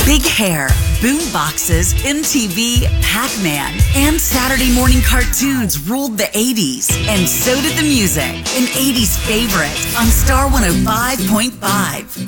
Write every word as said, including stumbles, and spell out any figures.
Big hair, boom boxes, M T V, Pac-Man, and Saturday morning cartoons ruled the eighties. And so did the music, an eighties favorite on Star one oh five point five.